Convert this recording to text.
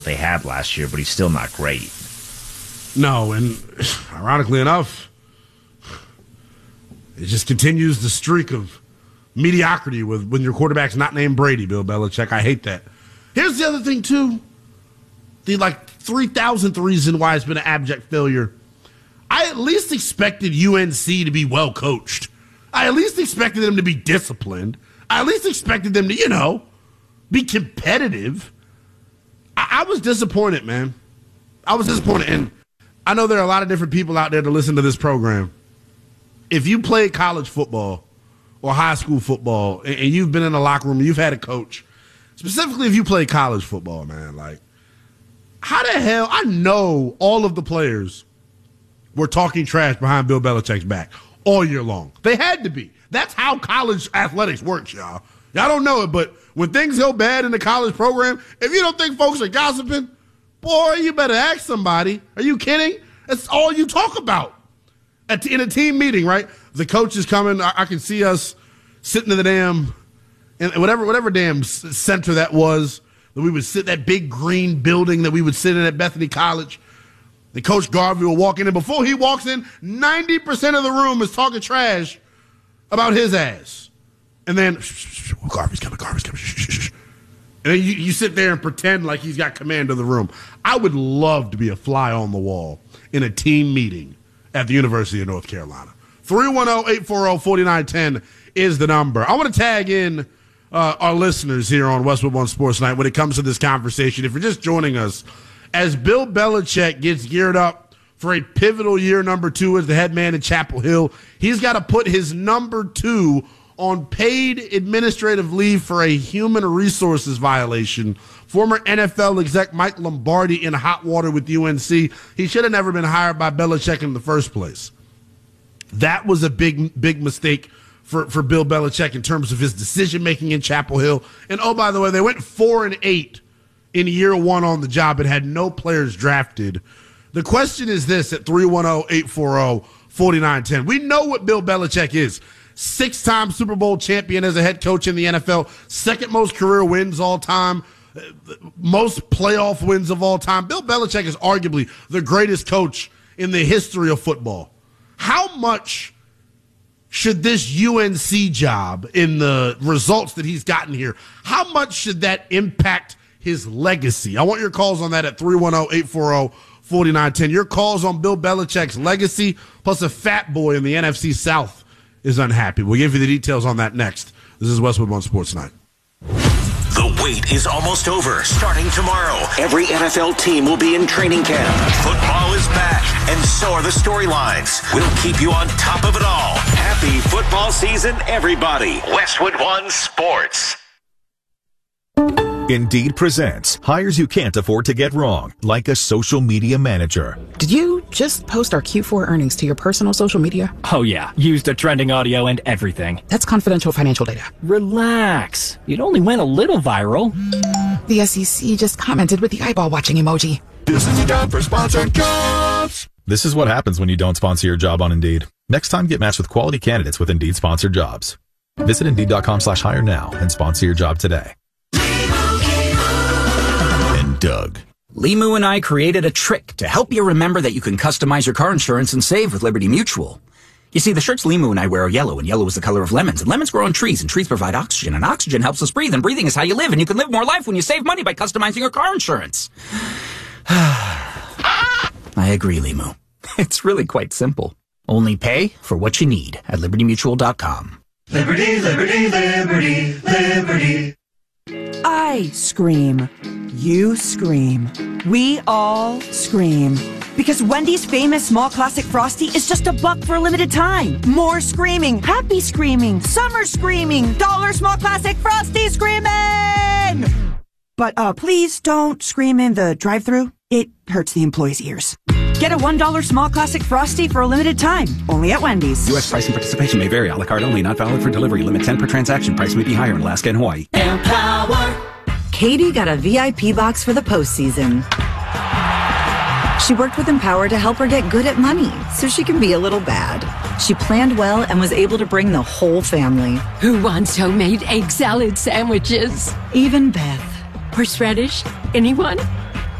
they had last year, but he's still not great. No, and ironically enough, it just continues the streak of mediocrity when your quarterback's not named Brady, Bill Belichick. I hate that. Here's the other thing, too. The 3,000th reason why it's been an abject failure. I at least expected UNC to be well coached. I at least expected them to be disciplined. I at least expected them to, be competitive. I was disappointed, man. I was disappointed. And I know there are a lot of different people out there to listen to this program. If you played college football or high school football and you've been in a locker room, you've had a coach, specifically if you played college football, man, how the hell? I know all of the players were talking trash behind Bill Belichick's back all year long. They had to be. That's how college athletics works, y'all. Y'all don't know it, but when things go bad in the college program, if you don't think folks are gossiping, boy, you better ask somebody. Are you kidding? That's all you talk about. In a team meeting, right? The coach is coming. I can see us sitting in the damn, whatever damn center that was, that we would sit, that big green building that we would sit in at Bethany College. The Coach Garvey will walk in, and before he walks in, 90% of the room is talking trash about his ass. And then, Garvey's coming. And then you sit there and pretend like he's got command of the room. I would love to be a fly on the wall in a team meeting at the University of North Carolina. 310-840-4910 is the number. I want to tag in our listeners here on Westwood One Sports Night when it comes to this conversation. If you're just joining us, as Bill Belichick gets geared up for a pivotal year number 2 as the head man in Chapel Hill, he's got to put his number 2 on paid administrative leave for a human resources violation. Former NFL exec Mike Lombardi in hot water with UNC. He should have never been hired by Belichick in the first place. That was a big mistake for Bill Belichick in terms of his decision-making in Chapel Hill. And, oh, by the way, they went 4-8 in year 1 on the job and had no players drafted. The question is this at 310-840-4910. We know what Bill Belichick is. 6-time Super Bowl champion as a head coach in the NFL, second most career wins all time, most playoff wins of all time. Bill Belichick is arguably the greatest coach in the history of football. How much should this UNC job, in the results that he's gotten here, how much should that impact his legacy? I want your calls on that at 310-840-4910. Your calls on Bill Belichick's legacy, plus a fat boy in the NFC South is unhappy. We'll give you the details on that next. This is Westwood One Sports Night. The wait is almost over. Starting tomorrow, every NFL team will be in training camp. Football is back, and so are the storylines. We'll keep you on top of it all. Happy football season, everybody. Westwood One Sports. Indeed presents hires you can't afford to get wrong, like a social media manager. Did you just post our Q4 earnings to your personal social media? Oh yeah, used the trending audio and everything. That's confidential financial data. Relax. It only went a little viral. The SEC just commented with the eyeball watching emoji. This is a job for sponsored jobs. This is what happens when you don't sponsor your job on Indeed. Next time, get matched with quality candidates with Indeed sponsored jobs. Visit Indeed.com/hire now and sponsor your job today. Doug. Limu and I created a trick to help you remember that you can customize your car insurance and save with Liberty Mutual. You see, the shirts Limu and I wear are yellow, and yellow is the color of lemons, and lemons grow on trees, and trees provide oxygen, and oxygen helps us breathe, and breathing is how you live, and you can live more life when you save money by customizing your car insurance. I agree, Limu. It's really quite simple. Only pay for what you need at LibertyMutual.com. Liberty, liberty, liberty, liberty. I scream. You scream. We all scream. Because Wendy's famous small classic Frosty is just $1 for a limited time. More screaming, happy screaming, summer screaming, dollar small classic Frosty screaming! But please don't scream in the drive-thru. It hurts the employees' ears. Get a $1 small classic Frosty for a limited time. Only at Wendy's. U.S. price and participation may vary. A la carte only. Not valid for delivery. Limit 10 per transaction. Price may be higher in Alaska and Hawaii. Empower. Katie got a VIP box for the postseason. She worked with Empower to help her get good at money so she can be a little bad. She planned well and was able to bring the whole family. Who wants homemade egg salad sandwiches? Even Beth. Horseradish? Anyone?